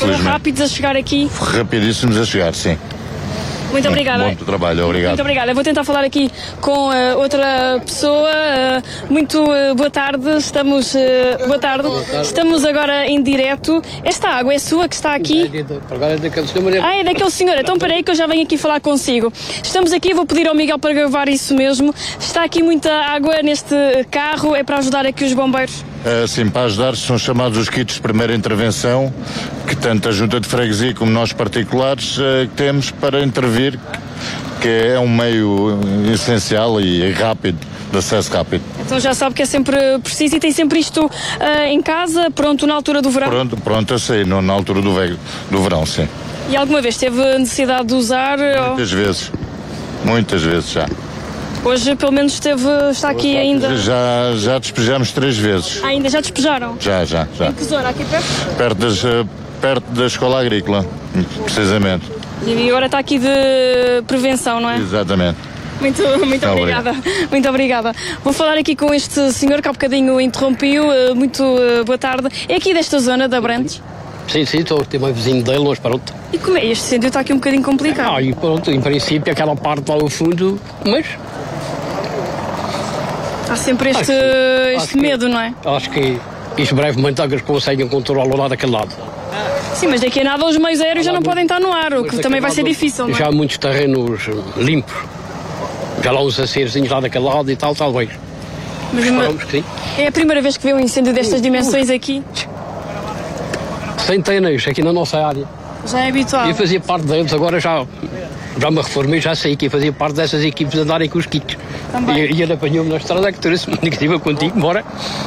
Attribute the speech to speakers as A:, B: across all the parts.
A: Foram rápidos a chegar aqui?
B: Rapidíssimos a chegar, sim.
A: Muito obrigada.
B: Muito trabalho, obrigado.
A: Muito obrigada. Eu vou tentar falar aqui com outra pessoa. Muito boa tarde. Boa tarde. Estamos agora em direto. Esta água é sua que está aqui?
C: Agora é daquele senhor.
A: É daquele senhor. Então peraí que eu já venho aqui falar consigo. Estamos aqui, vou pedir ao Miguel para gravar isso mesmo. Está aqui muita água neste carro. É para ajudar aqui os bombeiros?
B: Sim, para ajudar são chamados os kits de primeira intervenção, que tanto a Junta de Freguesia como nós particulares temos para intervir, que é um meio essencial e rápido, de acesso rápido.
A: Então já sabe que é sempre preciso e tem sempre isto em casa, pronto na altura do verão?
B: Pronto, eu sei, na altura do verão, sim.
A: E alguma vez teve necessidade de usar?
B: Muitas vezes já.
A: Hoje pelo menos está aqui ainda?
B: Já despejamos 3 vezes.
A: Ainda já despejaram?
B: Já.
A: Em que zona? Aqui perto?
B: Perto da escola agrícola, precisamente.
A: E agora está aqui de prevenção, não é?
B: Exatamente.
A: Muito obrigada. Muito obrigada. Vou falar aqui com este senhor que há bocadinho interrompiu. Muito boa tarde. É aqui desta zona da Abrantes?
C: Sim, estou um vizinho dele, mas pronto.
A: E como é? Este incêndio está aqui um bocadinho complicado.
C: E pronto, em princípio aquela parte lá ao fundo, mas...
A: Há sempre este medo, não é?
C: Acho que isto brevemente eles conseguem controlar lá daquele lado.
A: Sim, mas daqui a nada os meios aéreos já não podem estar no ar, o que também vai ser difícil, não é?
C: Já há muitos terrenos limpos. Já lá uns acerzinhos lá daquele lado e tal, talvez.
A: Mas
C: esperamos que sim.
A: É a primeira vez que vê um incêndio destas dimensões aqui?
C: Centenas aqui na nossa área.
A: Já é habitual.
C: Eu fazia parte deles, agora já me reformei, já sei que eu fazia parte dessas equipes de andarem com os kits. E ele apanhou-me na estrada, que trouxe negativa contigo, bora.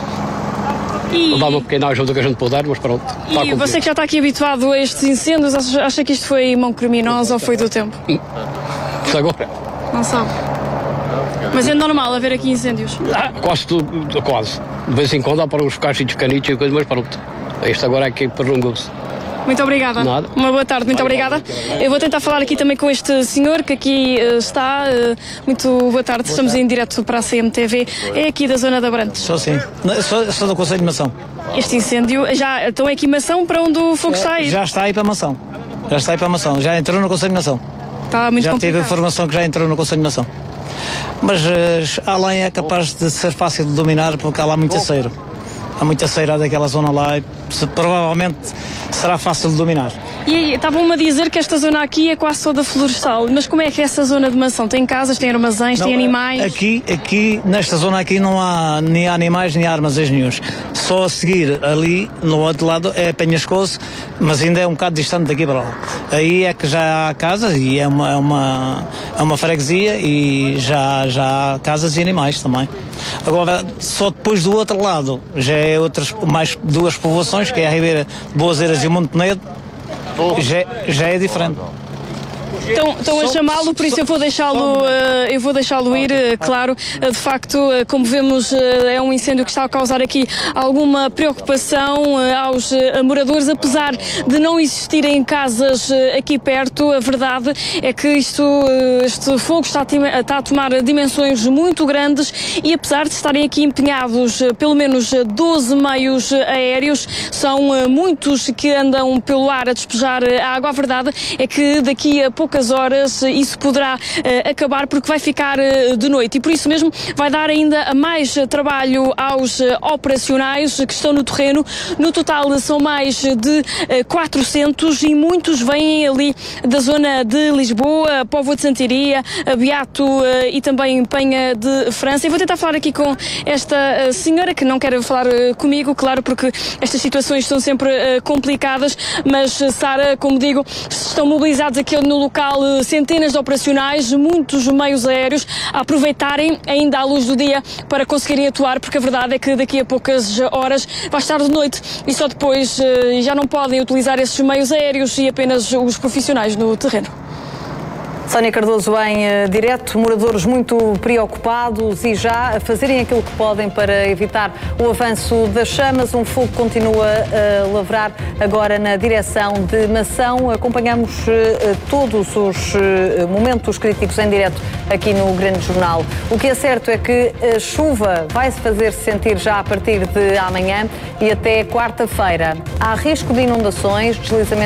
C: Dá uma pequena ajuda que a gente pode dar, mas pronto.
A: E você que já está aqui habituado a estes incêndios, acha que isto foi mão criminosa ou foi do tempo?
C: Agora?
A: Não sabe. Mas é normal haver aqui incêndios?
C: Quase tudo, quase. De vez em quando há para uns cachos canitos e coisas, mas pronto. Este agora é que prolongou-se.
A: Muito obrigada.
C: Nada.
A: Uma boa tarde, muito obrigada. Eu vou tentar falar aqui também com este senhor que aqui está. Muito boa tarde, estamos em direto para a CMTV. É aqui da zona da Abrantes.
D: Sou sim, sou do Conselho de Mação.
A: Este incêndio, então é aqui Mação para onde o fogo está a ir?
D: Já está aí para Mação. Já entrou no Conselho de Mação.
A: Está muito complicado.
D: Já tive informação que já entrou no Conselho de Mação. Mas além é capaz de ser fácil de dominar porque há lá muita cera. Há muita cera daquela zona lá e provavelmente será fácil de dominar.
A: E aí, estavam-me a dizer que esta zona aqui é quase toda florestal, mas como é que é essa zona de Mação? Tem casas, tem armazéns, tem animais?
D: Aqui, nesta zona aqui não há nem animais nem armazéns nenhuns. Só a seguir ali, no outro lado, é Penhascoso, mas ainda é um bocado distante daqui para lá. Aí é que já há casas e é uma freguesia e já há casas e animais também. Agora, só depois do outro lado, já é mais 2 povoações, que é a Ribeira de Boazeiras e o Monte Penedo, já é diferente.
A: Estão a chamá-lo, por isso eu vou deixá-lo ir, claro. De facto, como vemos, é um incêndio que está a causar aqui alguma preocupação aos moradores, apesar de não existirem casas aqui perto. A verdade é que este fogo está a tomar dimensões muito grandes e apesar de estarem aqui empenhados pelo menos 12 meios aéreos, são muitos que andam pelo ar a despejar água. A verdade é que daqui a poucas horas isso poderá acabar porque vai ficar de noite e por isso mesmo vai dar ainda mais trabalho aos operacionais que estão no terreno. No total são mais de 400 e muitos vêm ali da zona de Lisboa, Póvoa de Santiria, Beato e também Penha de França. E vou tentar falar aqui com esta senhora que não quer falar comigo, claro, porque estas situações são sempre complicadas, mas Sara, como digo, estão mobilizados aqui no local centenas de operacionais, muitos meios aéreos a aproveitarem ainda à luz do dia para conseguirem atuar, porque a verdade é que daqui a poucas horas vai estar de noite e só depois já não podem utilizar esses meios aéreos e apenas os profissionais no terreno.
E: Sónia Cardoso em direto, moradores muito preocupados e já a fazerem aquilo que podem para evitar o avanço das chamas. Um fogo continua a lavrar agora na direção de Mação. Acompanhamos todos os momentos críticos em direto aqui no Grande Jornal. O que é certo é que a chuva vai se fazer sentir já a partir de amanhã e até quarta-feira. Há risco de inundações, deslizamentos